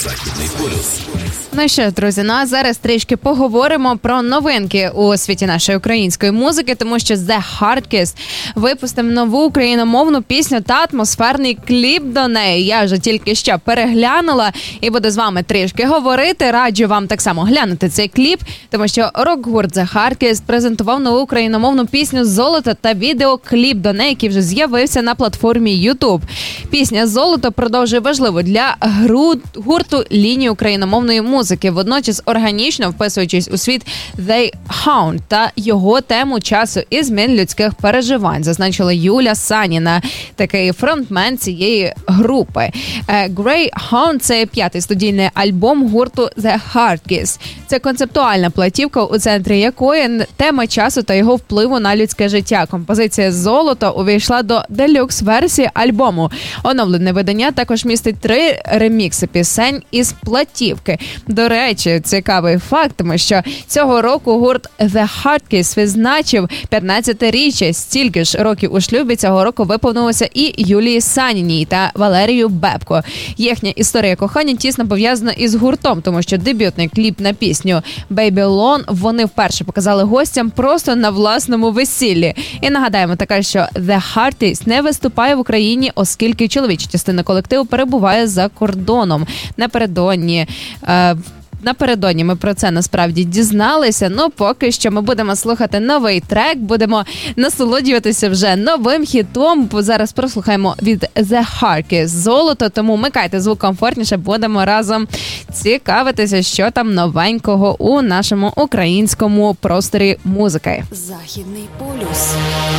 Західний полюс. Ну що ж, друзі, а зараз трішки поговоримо про новинки у світі нашої української музики, тому що The Hardkiss випустив нову україномовну пісню та атмосферний кліп до неї. Я вже тільки що переглянула і буду з вами трішки говорити. Раджу вам так само глянути цей кліп, тому що рок-гурт The Hardkiss презентував нову україномовну пісню «Золото» та відеокліп до неї, який вже з'явився на платформі YouTube. Пісня «Золото» продовжує важливу для гурту лінію україномовної музики, водночас органічно вписуючись у світ They Hound та його тему часу і змін людських переживань, зазначила Юля Саніна, такий фронтмен цієї групи. Greyhound – це 5-й студійний альбом гурту The Hardkiss. Це концептуальна платівка, у центрі якої тема часу та його впливу на людське життя. Композиція «Золото» увійшла до делюкс-версії альбому. Оновлене видання також містить 3 ремікси пісень із платівки. До речі, цікавий факт, тому що цього року гурт The Hardkiss відзначив 15-річчя. Стільки ж років у шлюбі цього року виповнилося і Юлії Саніній та Валерію Бебко. Їхня історія кохання тісно пов'язана із гуртом, тому що дебютний кліп на пісню «Babylon» вони вперше показали гостям просто на власному весіллі. І нагадаємо також, що The Hardkiss не виступає в Україні, оскільки чоловіча частина колективу перебуває за кордоном. Напередодні ми про це насправді дізналися, но поки що ми будемо слухати новий трек, будемо насолоджуватися вже новим хітом. Зараз прослухаємо від The Hardkiss «Золото», тому вмикайте звук комфортніше, будемо разом цікавитися, що там новенького у нашому українському просторі музики. Західний полюс.